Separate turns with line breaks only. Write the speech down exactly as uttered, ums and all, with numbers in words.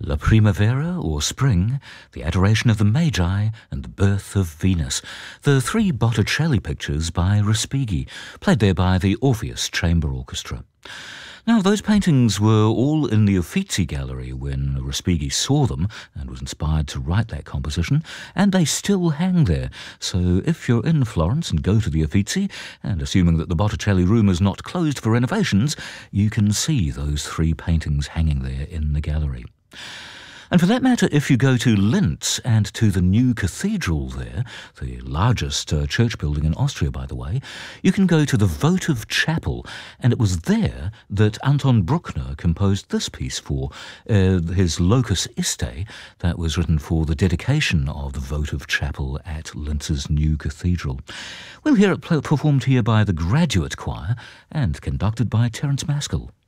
La Primavera, or Spring, The Adoration of the Magi, and The Birth of Venus, the three Botticelli pictures by Respighi, played there by the Orpheus Chamber Orchestra. Now, those paintings were all in the Uffizi Gallery when Respighi saw them and was inspired to write that composition, and they still hang there. So if you're in Florence and go to the Uffizi, and assuming that the Botticelli room is not closed for renovations, you can see those three paintings hanging there in the gallery. And for that matter, if you go to Linz and to the new cathedral there, the largest uh, church building in Austria, by the way, you can go to the votive chapel, and it was there that Anton Bruckner composed this piece for uh, his Locus Iste, that was written for the dedication of the votive chapel at Linz's new cathedral. We'll hear it performed here by the Graduate Choir and conducted by Terence Maskell.